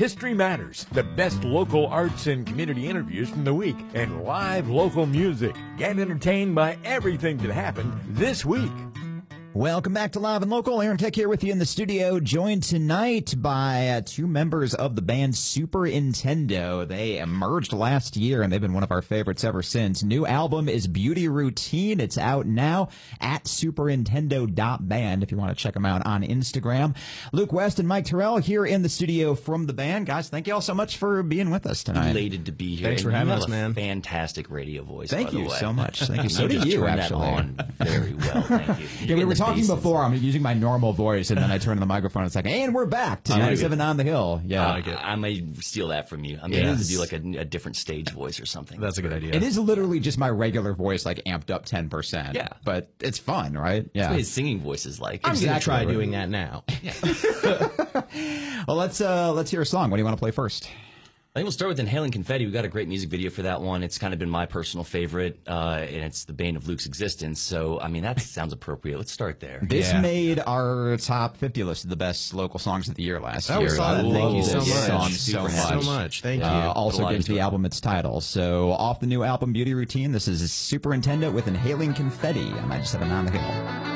History Matters, the best local arts and community interviews from the week, and live local music. Get entertained by everything that happened this week. Welcome back to Live and Local. Aaron Tech here with you in the studio, joined tonight by two members of the band Super Nintendo. They emerged last year, and they've been one of our favorites ever since. New album is Beauty Routine. It's out now at supernintendo.band if you want to check them out on Instagram. Luke West and Mike Terrell here in the studio from the band. Guys, thank you all so much for being with us tonight. Elated to be here. Thanks for having us, man. Fantastic radio voice. Thank you so much. Thank you. So do do you, actually. On very well. Thank you. Yeah, we were talking before. I'm using my normal voice, and then I turn on the microphone. It's like, and we're back to 97 on the Hill. Yeah, I may steal that from you. I'm going to do like a different stage voice or something. That's a good idea. It is literally just my regular voice, like amped up 10%. Yeah, but it's fun, right? Yeah, that's what his singing voice is like. I'm going to try doing that now. Well, let's hear a song. What do you want to play first? I think we'll start with Inhaling Confetti. We've got a great music video for that one. It's kind of been my personal favorite, and it's the bane of Luke's existence. So, I mean, that sounds appropriate. Let's start there. This made our top 50 list of the best local songs of the year last year. Thank you so much. Thank you. Also gives the album its title. So, off the new album Beauty Routine, this is Super Nintendo with Inhaling Confetti on 97 on the Hill.